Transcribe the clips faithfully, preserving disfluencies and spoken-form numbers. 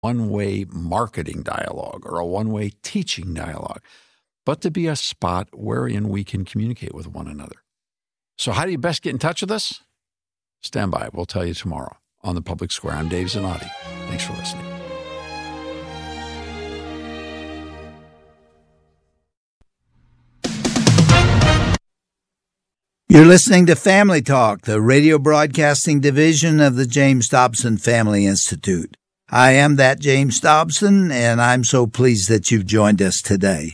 one-way marketing dialogue or a one-way teaching dialogue, but to be a spot wherein we can communicate with one another. So how do you best get in touch with us? Stand by. We'll tell you tomorrow on The Public Square. I'm Dave Zanotti. Thanks for listening. You're listening to Family Talk, the radio broadcasting division of the James Dobson Family Institute. I am that James Dobson, and I'm so pleased that you've joined us today.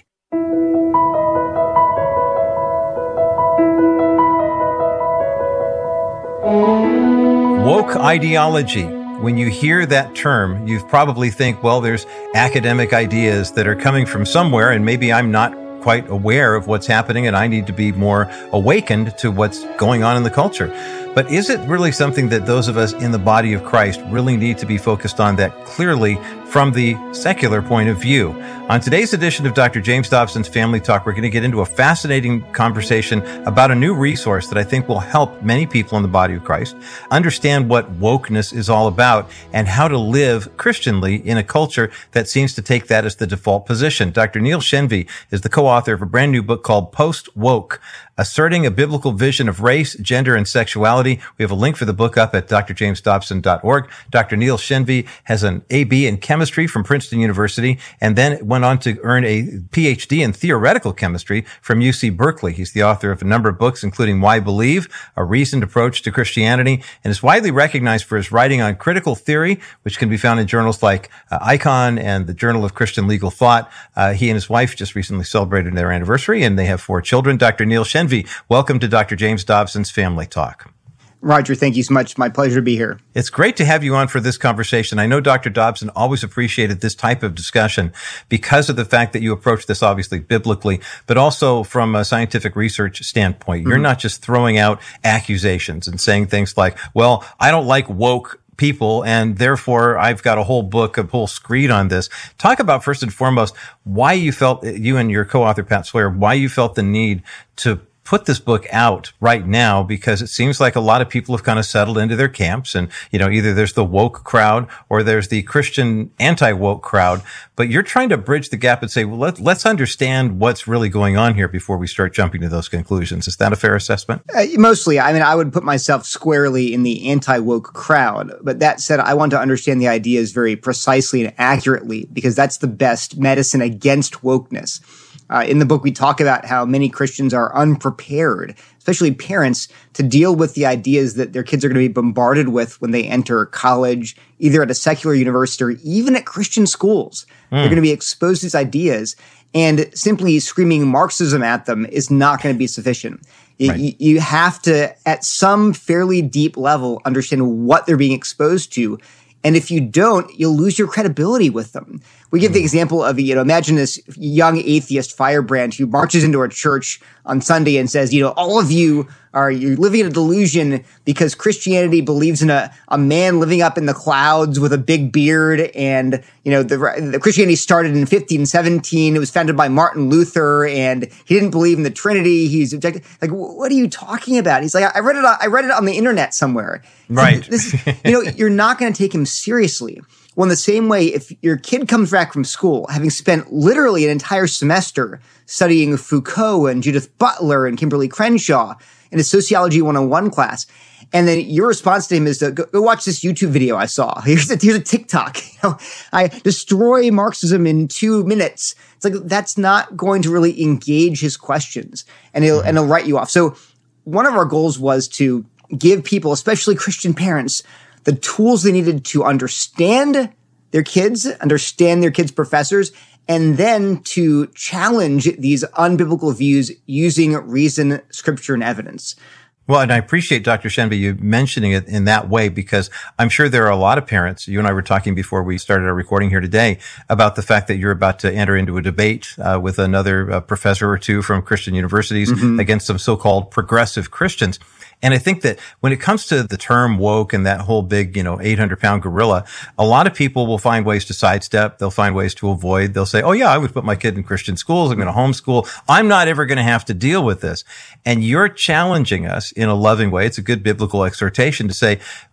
Woke ideology. When you hear that term, you probably think, well, there's academic ideas that are coming from somewhere, and maybe I'm not quite aware of what's happening, and I need to be more awakened to what's going on in the culture. But is it really something that those of us in the body of Christ really need to be focused on that clearly from the secular point of view? On today's edition of Doctor James Dobson's Family Talk, we're going to get into a fascinating conversation about a new resource that I think will help many people in the body of Christ understand what wokeness is all about and how to live Christianly in a culture that seems to take that as the default position. Doctor Neil Shenvi is the co-author of a brand new book called Post-Woke, Asserting a Biblical Vision of Race, Gender, and Sexuality. We have a link for the book up at d r james dobson dot org. Doctor Neil Shenvi has an A B in chemistry from Princeton University and then went on to earn a P H D in theoretical chemistry from U C Berkeley. He's the author of a number of books, including Why Believe, A Reasoned Approach to Christianity, and is widely recognized for his writing on critical theory, which can be found in journals like uh, Icon and the Journal of Christian Legal Thought. Uh, he and his wife just recently celebrated their anniversary, and they have four children. Doctor Neil Shenvi, welcome to Doctor James Dobson's Family Talk. Roger, thank you so much. My pleasure to be here. It's great to have you on for this conversation. I know Doctor Dobson always appreciated this type of discussion because of the fact that you approach this obviously biblically, but also from a scientific research standpoint. You're mm-hmm. not just throwing out accusations and saying things like, well, I don't like woke people, and therefore I've got a whole book, a whole screed on this. Talk about, first and foremost, why you felt, you and your co-author Pat Sawyer, why you felt the need to put this book out right now, because it seems like a lot of people have kind of settled into their camps, and, you know, either there's the woke crowd or there's the Christian anti-woke crowd, but you're trying to bridge the gap and say, well, let, let's understand what's really going on here before we start jumping to those conclusions. Is that a fair assessment? Uh, mostly. I mean, I would put myself squarely in the anti-woke crowd, but that said, I want to understand the ideas very precisely and accurately, because that's the best medicine against wokeness. Uh, in the book, we talk about how many Christians are unprepared, especially parents, to deal with the ideas that their kids are going to be bombarded with when they enter college, either at a secular university or even at Christian schools. Mm. They're going to be exposed to these ideas, and simply screaming Marxism at them is not going to be sufficient. You, right. you have to, at some fairly deep level, understand what they're being exposed to. And if you don't, you'll lose your credibility with them. We give the example of, you know, imagine this young atheist firebrand who marches into a church on Sunday and says, you know, all of you are, you're living in a delusion because Christianity believes in a, a man living up in the clouds with a big beard. And, you know, the, the Christianity started in fifteen seventeen. It was founded by Martin Luther, and he didn't believe in the Trinity. He's objective. Like, what are you talking about? He's like, I read it, on, I read it on the internet somewhere. Right. So this, you know, you're not going to take him seriously. Well, in the same way, if your kid comes back from school, having spent literally an entire semester studying Foucault and Judith Butler and Kimberly Crenshaw in a Sociology one oh one class, and then your response to him is to go, go watch this YouTube video I saw. Here's a, here's a TikTok. You know, I destroy Marxism in two minutes. It's like, that's not going to really engage his questions, and he'll, and he'll write you off. So one of our goals was to give people, especially Christian parents, the tools they needed to understand their kids, understand their kids' professors, and then to challenge these unbiblical views using reason, scripture, and evidence. Well, and I appreciate, Doctor Shenvi, you mentioning it in that way, because I'm sure there are a lot of parents. You and I were talking before we started our recording here today about the fact that you're about to enter into a debate uh, with another uh, professor or two from Christian universities mm-hmm. against some so-called progressive Christians. And I think that when it comes to the term woke and that whole big, you know, eight hundred pound gorilla, a lot of people will find ways to sidestep. They'll find ways to avoid. They'll say, oh yeah, I would put my kid in Christian schools. I'm going to homeschool. I'm not ever going to have to deal with this. And you're challenging us in a loving way. It's a good biblical exhortation to say,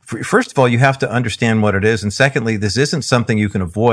first of all, you have to understand what it is. And secondly, this isn't something you can avoid.